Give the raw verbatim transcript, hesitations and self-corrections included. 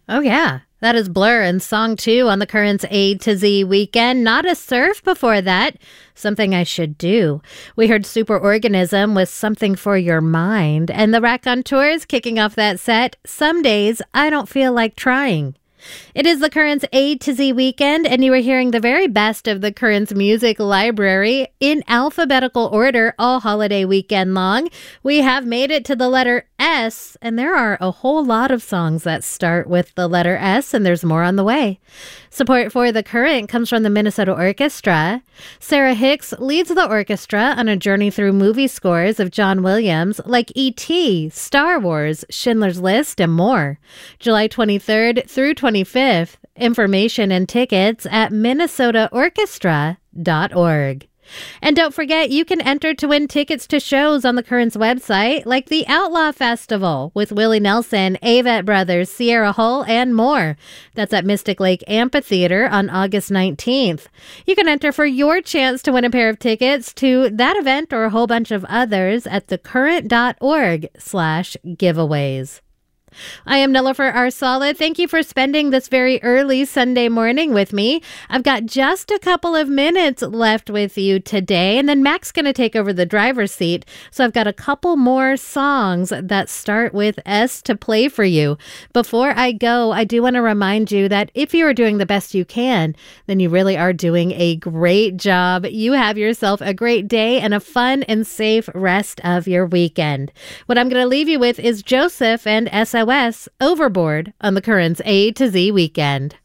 Oh, yeah. That is Blur and Song two on the Currents A to Z weekend. Not a Surf before that. Something I Should Do. We heard Superorganism with Something for Your Mind. And the Raconteurs kicking off that set, Some Days I Don't Feel Like Trying. It is the Currents A to Z weekend, and you are hearing the very best of the Currents music library in alphabetical order all holiday weekend long. We have made it to the letter S, and there are a whole lot of songs that start with the letter S, and there's more on the way. Support for The Current comes from the Minnesota Orchestra. Sarah Hicks leads the orchestra on a journey through movie scores of John Williams like E T, Star Wars, Schindler's List, and more. July twenty-third through twenty-fifth. Information and tickets at minnesota orchestra dot org. And don't forget, you can enter to win tickets to shows on the Currents website, like the Outlaw Festival with Willie Nelson, Avett Brothers, Sierra Hull, and more. That's at Mystic Lake Amphitheater on August nineteenth. You can enter for your chance to win a pair of tickets to that event or a whole bunch of others at thecurrent.org slash giveaways. I am Nilofer Arsaleh. Thank you for spending this very early Sunday morning with me. I've got just a couple of minutes left with you today, and then Mac's going to take over the driver's seat. So I've got a couple more songs that start with S to play for you. Before I go, I do want to remind you that if you are doing the best you can, then you really are doing a great job. You have yourself a great day and a fun and safe rest of your weekend. What I'm going to leave you with is Joseph and S O S Overboard on the Currents A to Z weekend.